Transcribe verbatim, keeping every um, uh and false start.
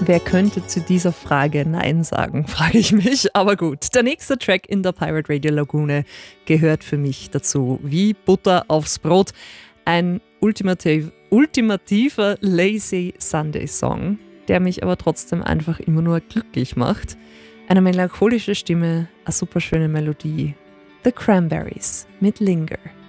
Wer könnte zu dieser Frage Nein sagen, frage ich mich. Aber gut, der nächste Track in der Pirate Radio Lagune gehört für mich dazu wie Butter aufs Brot. Ein ultimativ, ultimativer Lazy Sunday Song, der mich aber trotzdem einfach immer nur glücklich macht. Eine melancholische Stimme, eine super schöne Melodie. The Cranberries mit Linger.